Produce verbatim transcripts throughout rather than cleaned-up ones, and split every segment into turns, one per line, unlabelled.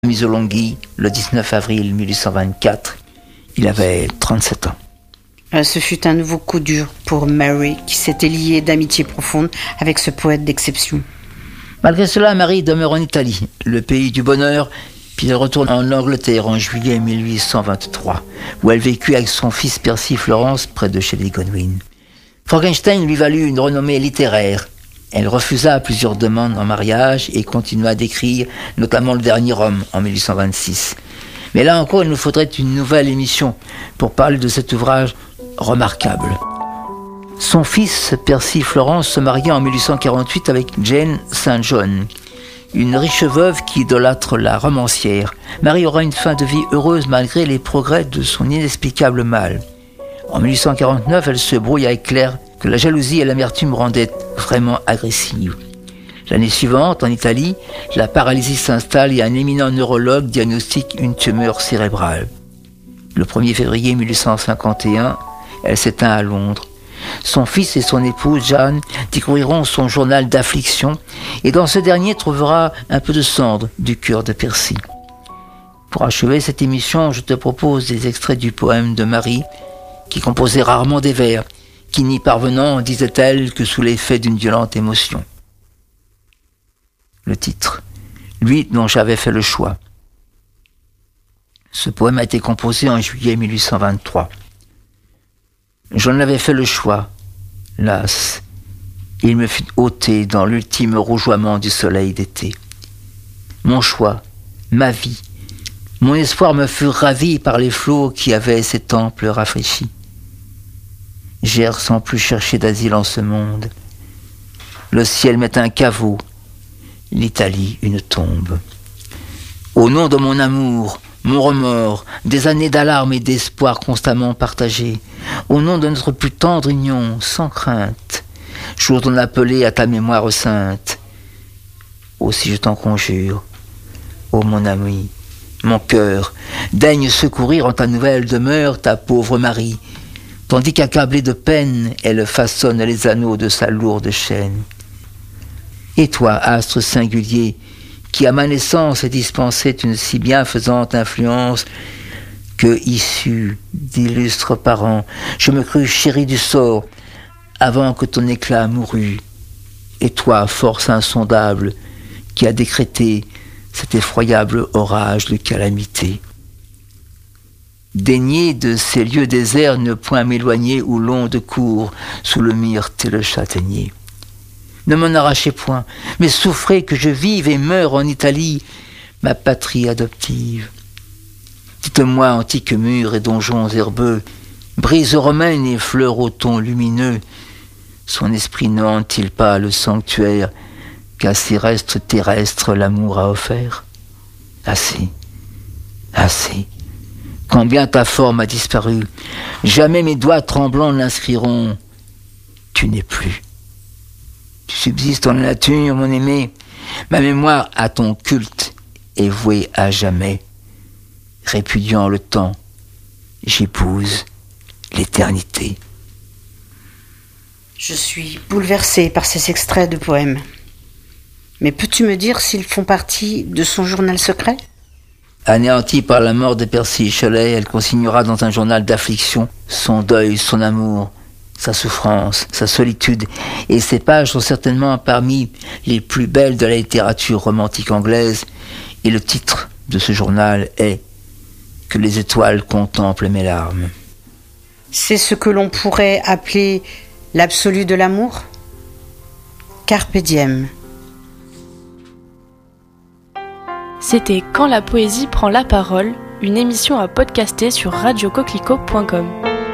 Missolonghi, le dix-neuf avril mille huit cent vingt-quatre. Il avait trente-sept ans.
Euh, ce fut un nouveau coup dur pour Mary, qui s'était liée d'amitié profonde avec ce poète d'exception.
Malgré cela, Marie demeure en Italie, le pays du bonheur, puis elle retourne en Angleterre en juillet mille huit cent vingt-trois, où elle vécut avec son fils Percy Florence près de Shelley Godwin. Frankenstein lui valut une renommée littéraire. Elle refusa plusieurs demandes en mariage et continua d'écrire, notamment Le Dernier Homme en mille huit cent vingt-six. Mais là encore, il nous faudrait une nouvelle émission pour parler de cet ouvrage remarquable. Son fils, Percy Florence, se maria en mille huit cent quarante-huit avec Jane Saint John, une riche veuve qui idolâtre la romancière. Marie aura une fin de vie heureuse malgré les progrès de son inexplicable mal. En mille huit cent quarante-neuf, elle se brouille avec Claire, que la jalousie et l'amertume rendaient vraiment agressive. L'année suivante, en Italie, la paralysie s'installe et un éminent neurologue diagnostique une tumeur cérébrale. Le premier février mille huit cent cinquante et un, elle s'éteint à Londres. Son fils et son épouse, Jeanne, découvriront son journal d'affliction et dans ce dernier trouvera un peu de cendre du cœur de Percy. Pour achever cette émission, je te propose des extraits du poème de Marie, qui composait rarement des vers, qui n'y parvenant, disait-elle, que sous l'effet d'une violente émotion. Le titre, Lui dont j'avais fait le choix. Ce poème a été composé en juillet mille huit cent vingt-trois. J'en avais fait le choix, las. Il me fut ôté dans l'ultime rougeoiement du soleil d'été. Mon choix, ma vie, mon espoir me fut ravi par les flots qui avaient ses temples rafraîchis. J'erre sans plus chercher d'asile en ce monde. Le ciel m'est un caveau, l'Italie une tombe. Au nom de mon amour, mon remords, des années d'alarme et d'espoir constamment partagés, au nom de notre plus tendre union, sans crainte, j'ose en appeler à ta mémoire sainte. Aussi je t'en conjure, ô mon ami, mon cœur, daigne secourir en ta nouvelle demeure ta pauvre Marie, tandis qu'accablée de peine, elle façonne les anneaux de sa lourde chaîne. Et toi, astre singulier, qui à ma naissance dispensait une si bienfaisante influence, que, issu d'illustres parents, je me crus chéri du sort, avant que ton éclat mourût. Et toi, force insondable, qui a décrété cet effroyable orage de calamité. Daignez de ces lieux déserts ne point m'éloigner où l'onde court sous le myrte et le châtaignier. Ne m'en arrachez point, mais souffrez que je vive et meure en Italie, ma patrie adoptive. Dites-moi, antiques murs et donjons herbeux, brise romaine et fleurs au ton lumineux, son esprit ne hante-t-il pas le sanctuaire qu'à ces restes terrestres l'amour a offert? Assez, assez. Quand bien ta forme a disparu, jamais mes doigts tremblants l'inscriront. Tu n'es plus. Tu subsistes en nature, mon aimé. Ma mémoire à ton culte est vouée à jamais. Répudiant le temps, j'épouse l'éternité.
Je suis bouleversée par ces extraits de poèmes. Mais peux-tu me dire s'ils font partie de son journal secret ?
Anéantie par la mort de Percy Shelley, elle consignera dans un journal d'affliction son deuil, son amour, sa souffrance, sa solitude, et ces pages sont certainement parmi les plus belles de la littérature romantique anglaise, et le titre de ce journal est « Que les étoiles contemplent mes larmes ».
C'est ce que l'on pourrait appeler l'absolu de l'amour ? Carpe diem.
C'était Quand la poésie prend la parole, une émission à podcaster sur radio coquelicot point com.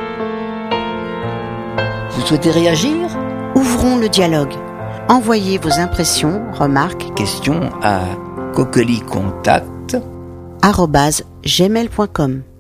Vous souhaitez réagir ?
Ouvrons le dialogue. Envoyez vos impressions, remarques,
questions à coquelicontact
arobase gmail point com.